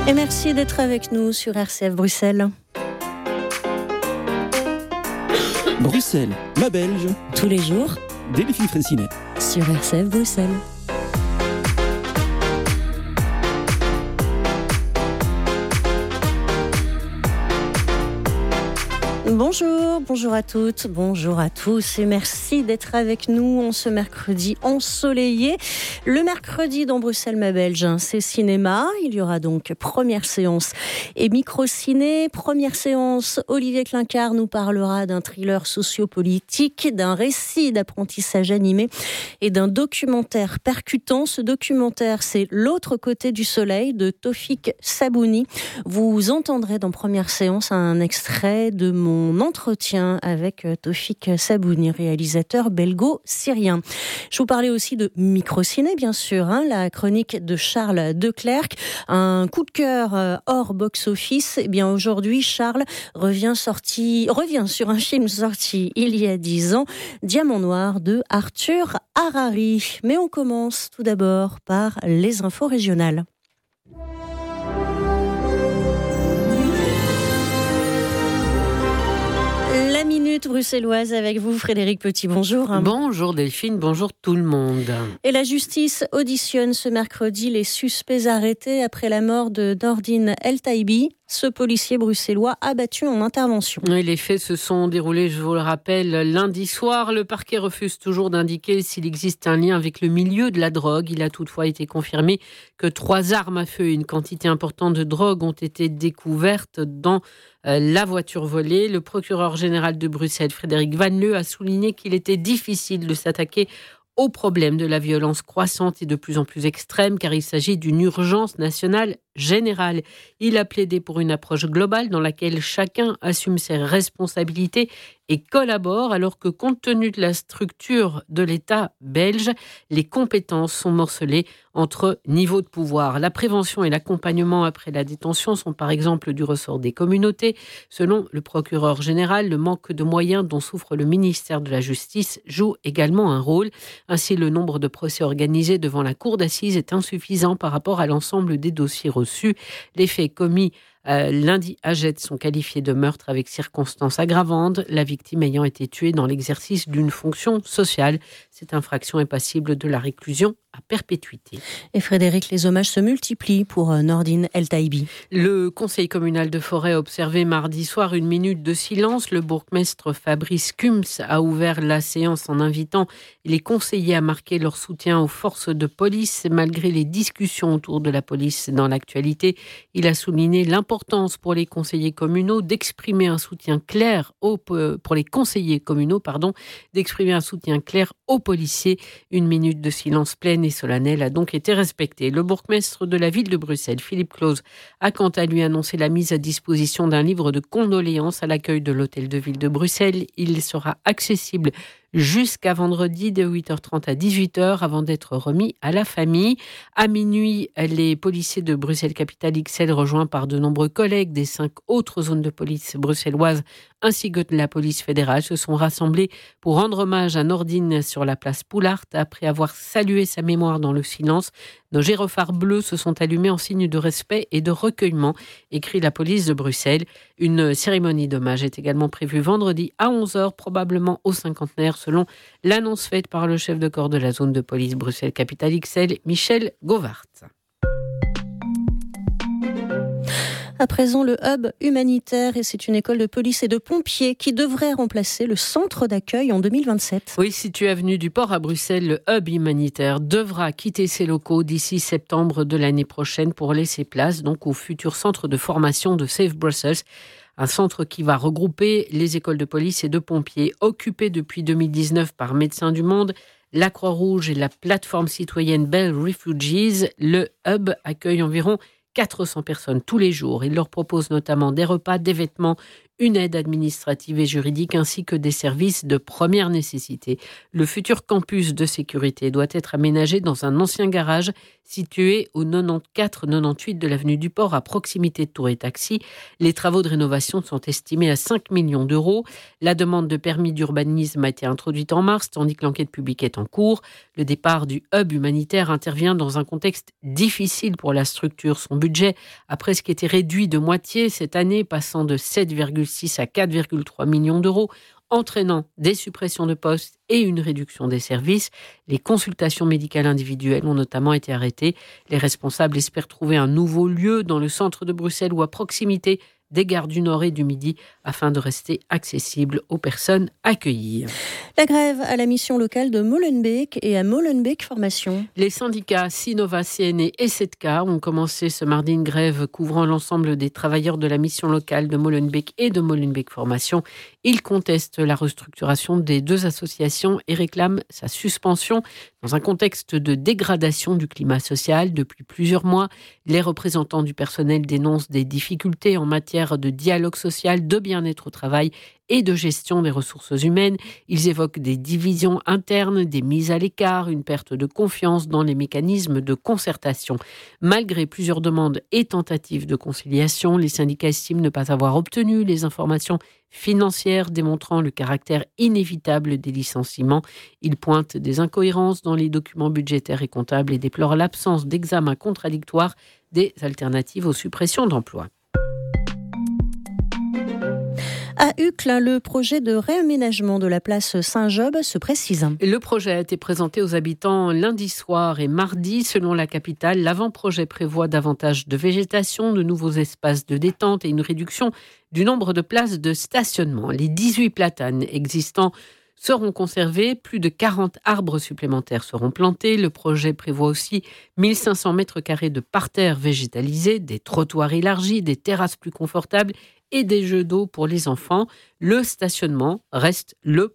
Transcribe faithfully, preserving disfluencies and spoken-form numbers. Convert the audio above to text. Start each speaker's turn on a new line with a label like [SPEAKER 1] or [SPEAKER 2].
[SPEAKER 1] Et merci d'être avec nous sur R C F Bruxelles.
[SPEAKER 2] Bruxelles, la Belge.
[SPEAKER 1] Tous les jours.
[SPEAKER 2] Delphine Francinet.
[SPEAKER 1] Sur R C F Bruxelles. Bonjour, bonjour à toutes, bonjour à tous et merci d'être avec nous en ce mercredi ensoleillé. Le mercredi dans Bruxelles, ma Belge, c'est cinéma. Il y aura donc première séance et micro-ciné. Première séance, Olivier Clincard nous parlera d'un thriller sociopolitique, d'un récit d'apprentissage animé et d'un documentaire percutant. Ce documentaire, c'est L'autre côté du soleil de Taoufik Sabouni. Vous entendrez dans première séance un extrait de mon entretien avec Taoufik Sabouni, réalisateur belgo-syrien. Je vous parlais aussi de micro-ciné, bien sûr, hein, la chronique de Charles Declercq, un coup de cœur hors box-office. Eh bien, aujourd'hui, Charles revient, sorti, revient sur un film sorti il y a dix ans, Diamant Noir de Arthur Harari. Mais on commence tout d'abord par les infos régionales. La minute bruxelloise avec vous, Frédéric Petit, bonjour.
[SPEAKER 3] Bonjour Delphine, bonjour tout le monde.
[SPEAKER 1] Et la justice auditionne ce mercredi les suspects arrêtés après la mort de Nordine El Taïbi, ce policier bruxellois abattu en intervention.
[SPEAKER 3] Oui, les faits se sont déroulés, je vous le rappelle, lundi soir. Le parquet refuse toujours d'indiquer s'il existe un lien avec le milieu de la drogue. Il a toutefois été confirmé que trois armes à feu et une quantité importante de drogue ont été découvertes dans la voiture volée. Le procureur général de Bruxelles, Frédéric Van Leu, a souligné qu'il était difficile de s'attaquer au problème de la violence croissante et de plus en plus extrême, car il s'agit d'une urgence nationale générale. Il a plaidé pour une approche globale dans laquelle chacun assume ses responsabilités et collabore, alors que compte tenu de la structure de l'État belge, les compétences sont morcelées entre niveaux de pouvoir. La prévention et l'accompagnement après la détention sont par exemple du ressort des communautés. Selon le procureur général, le manque de moyens dont souffre le ministère de la Justice joue également un rôle. Ainsi, le nombre de procès organisés devant la cour d'assises est insuffisant par rapport à l'ensemble des dossiers reçus. Les faits commis Euh, lundi à Jette sont qualifiés de meurtre avec circonstances aggravantes, la victime ayant été tuée dans l'exercice d'une fonction sociale. Cette infraction est passible de la réclusion à perpétuité.
[SPEAKER 1] Et Frédéric, les hommages se multiplient pour Nordine El Taïbi.
[SPEAKER 3] Le conseil communal de Forêt a observé mardi soir une minute de silence. Le bourgmestre Fabrice Kums a ouvert la séance en invitant les conseillers à marquer leur soutien aux forces de police. Malgré les discussions autour de la police dans l'actualité, il a souligné l'importance pour les conseillers communaux d'exprimer un soutien clair aux, pour les conseillers communaux, pardon, d'exprimer un soutien clair aux policiers. Une minute de silence pleine et solennelle a donc été respectée. Le bourgmestre de la ville de Bruxelles, Philippe Claus, a quant à lui annoncé la mise à disposition d'un livre de condoléances à l'accueil de l'hôtel de ville de Bruxelles. Il sera accessible jusqu'à vendredi de huit heures trente à dix-huit heures avant d'être remis à la famille. À minuit, les policiers de Bruxelles-Capitale X L, rejoints par de nombreux collègues des cinq autres zones de police bruxelloises ainsi que de la police fédérale, se sont rassemblés pour rendre hommage à Nordine sur la place Poulart. Après avoir salué sa mémoire dans le silence, nos gyrophares bleus se sont allumés en signe de respect et de recueillement, écrit la police de Bruxelles. Une cérémonie d'hommage est également prévue vendredi à onze heures, probablement au cinquantenaire, selon l'annonce faite par le chef de corps de la zone de police Bruxelles-Capitale X L, Michel Govart.
[SPEAKER 1] À présent, le hub humanitaire, et c'est une école de police et de pompiers qui devrait remplacer le centre d'accueil en deux mille vingt-sept.
[SPEAKER 3] Oui, situé avenue du Port à Bruxelles, le hub humanitaire devra quitter ses locaux d'ici septembre de l'année prochaine pour laisser place donc au futur centre de formation de Safe Brussels. Un centre qui va regrouper les écoles de police et de pompiers, occupé depuis deux mille dix-neuf par Médecins du Monde, la Croix-Rouge et la plateforme citoyenne Bell Refugees. Le hub accueille environ quatre cents personnes tous les jours. Il leur propose notamment des repas, des vêtements, une aide administrative et juridique ainsi que des services de première nécessité. Le futur campus de sécurité doit être aménagé dans un ancien garage situé au quatre-vingt-quatorze quatre-vingt-dix-huit de l'avenue du Port, à proximité de Tour et Taxi. Les travaux de rénovation sont estimés à cinq millions d'euros. La demande de permis d'urbanisme a été introduite en mars, tandis que l'enquête publique est en cours. Le départ du hub humanitaire intervient dans un contexte difficile pour la structure. Son budget a presque été réduit de moitié cette année, passant de sept virgule six à quatre virgule trois millions d'euros, entraînant des suppressions de postes et une réduction des services. Les consultations médicales individuelles ont notamment été arrêtées. Les responsables espèrent trouver un nouveau lieu dans le centre de Bruxelles ou à proximité des gares du Nord et du Midi afin de rester accessible aux personnes accueillies.
[SPEAKER 1] La grève à la mission locale de Molenbeek et à Molenbeek Formation.
[SPEAKER 3] Les syndicats Sinova, C N E et sept K ont commencé ce mardi une grève couvrant l'ensemble des travailleurs de la mission locale de Molenbeek et de Molenbeek Formation. Ils contestent la restructuration des deux associations et réclament sa suspension dans un contexte de dégradation du climat social. Depuis plusieurs mois, les représentants du personnel dénoncent des difficultés en matière de dialogue social, de bien-être au travail et de gestion des ressources humaines. Ils évoquent des divisions internes, des mises à l'écart, une perte de confiance dans les mécanismes de concertation. Malgré plusieurs demandes et tentatives de conciliation, les syndicats estiment ne pas avoir obtenu les informations financières démontrant le caractère inévitable des licenciements. Ils pointent des incohérences dans les documents budgétaires et comptables et déplorent l'absence d'examen contradictoire des alternatives aux suppressions d'emplois.
[SPEAKER 1] À Uccle, le projet de réaménagement de la place Saint-Job se précise.
[SPEAKER 3] Le projet a été présenté aux habitants lundi soir et mardi. Selon la capitale, l'avant-projet prévoit davantage de végétation, de nouveaux espaces de détente et une réduction du nombre de places de stationnement. Les dix-huit platanes existants seront conservés, plus de quarante arbres supplémentaires seront plantés. Le projet prévoit aussi mille cinq cents mètres carrés de parterres végétalisés, des trottoirs élargis, des terrasses plus confortables et des jeux d'eau pour les enfants. Le stationnement reste le